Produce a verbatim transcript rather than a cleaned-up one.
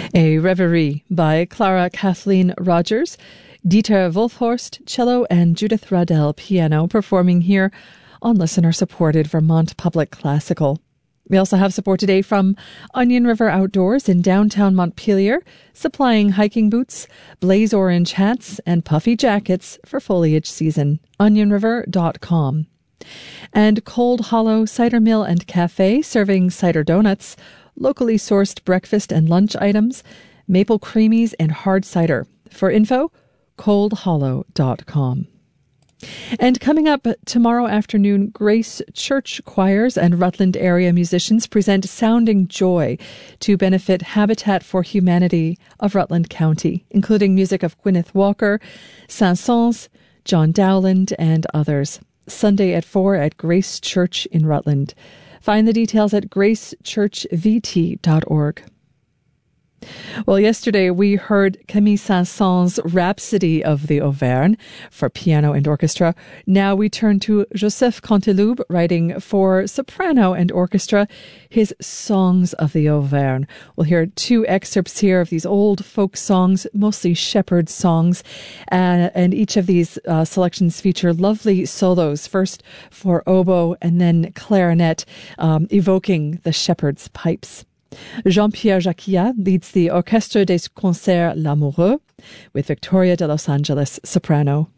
A Reverie by Clara Kathleen Rogers, Dieter Wolfhorst, cello, and Judith Radell, piano, performing here on listener-supported Vermont Public Classical. We also have support today from Onion River Outdoors in downtown Montpelier, supplying hiking boots, blaze orange hats, and puffy jackets for foliage season. onion river dot com. And Cold Hollow Cider Mill and Cafe, serving cider donuts, locally sourced breakfast and lunch items, maple creamies, and hard cider. For info, cold hollow dot com. And coming up tomorrow afternoon, Grace Church choirs and Rutland area musicians present Sounding Joy to benefit Habitat for Humanity of Rutland County, including music of Gwyneth Walker, Saint-Saëns, John Dowland, and others. Sunday at four at Grace Church in Rutland. Find the details at grace church v t dot org. Well, yesterday we heard Camille Saint-Saëns' Rhapsody of the Auvergne for piano and orchestra. Now we turn to Joseph Canteloube, writing for soprano and orchestra, his Songs of the Auvergne. We'll hear two excerpts here of these old folk songs, mostly shepherd songs, uh, and each of these uh, selections feature lovely solos, first for oboe and then clarinet, um, evoking the shepherd's pipes. Jean-Pierre Jacquia leads the Orchestre des Concerts L'Amoureux with Victoria de Los Angeles, soprano.